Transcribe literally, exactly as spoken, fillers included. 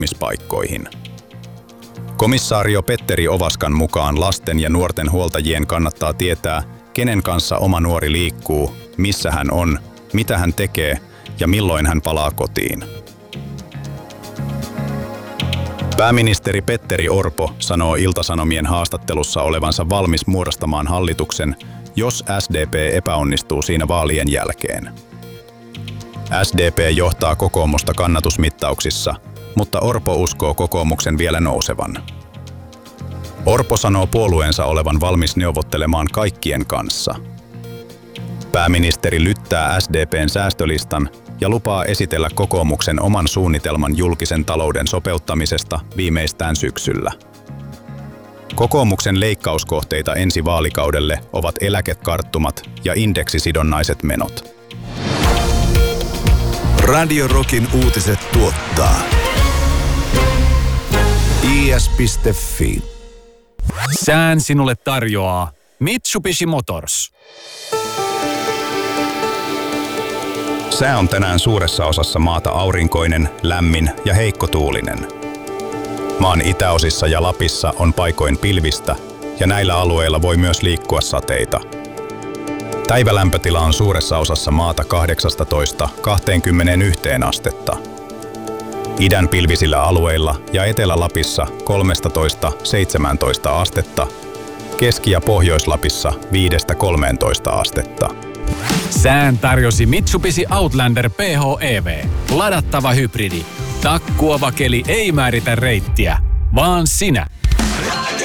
aloituspaikkoihin. Komissaario Petteri Ovaskan mukaan lasten ja nuorten huoltajien kannattaa tietää, kenen kanssa oma nuori liikkuu, missä hän on, mitä hän tekee ja milloin hän palaa kotiin. Pääministeri Petteri Orpo sanoo Ilta-Sanomien haastattelussa olevansa valmis muodostamaan hallituksen, jos S D P epäonnistuu siinä vaalien jälkeen. S D P johtaa kokoomusta kannatusmittauksissa, mutta Orpo uskoo kokoomuksen vielä nousevan. Orpo sanoo puolueensa olevan valmis neuvottelemaan kaikkien kanssa. Pääministeri lyttää S D P:n säästölistan ja lupaa esitellä kokoomuksen oman suunnitelman julkisen talouden sopeuttamisesta viimeistään syksyllä. Kokoomuksen leikkauskohteita ensi vaalikaudelle ovat eläkekarttumat ja indeksisidonnaiset menot. Radio Rockin uutiset tuottaa i s piste f i. Sään sinulle tarjoaa Mitsubishi Motors. Sää on tänään suuressa osassa maata aurinkoinen, lämmin ja heikkotuulinen. Maan itäosissa ja Lapissa on paikoin pilvistä ja näillä alueilla voi myös liikkua sateita. Päivälämpötila on suuressa osassa maata kahdeksastatoista kaksikymmentäyksi astetta. Idän pilvisillä alueilla ja Etelä-Lapissa kolmetoista seitsemäntoista astetta, Keski- ja Pohjois-Lapissa viidestä kolmeentoista astetta. Sään tarjosi Mitsubishi Outlander P H E V. Ladattava hybridi. Takkuava keli ei määritä reittiä, vaan sinä.